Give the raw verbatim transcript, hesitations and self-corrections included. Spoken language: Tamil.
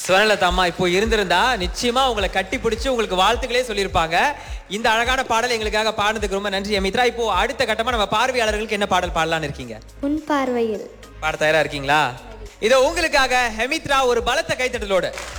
ஸ்வர்ணலதா அம்மா இப்போ இருந்திருந்தா நிச்சயமா உங்களை கட்டி பிடிச்சு உங்களுக்கு வாழ்த்துக்களே சொல்லியிருப்பாங்க. இந்த அழகான பாடல் எங்களுக்காக பாடுனதுக்கு ரொம்ப நன்றி ஹெமித்ரா. இப்போ அடுத்த கட்டமா நம்ம பார்வையாளர்களுக்கு என்ன பாடல் பாடலாம்னு இருக்கீங்க? உன் பார்வையில். பாட தயாரா இருக்கீங்களா? இதோ உங்களுக்காக ஹெமித்ரா ஒரு பலத்த கைத்தட்டலோட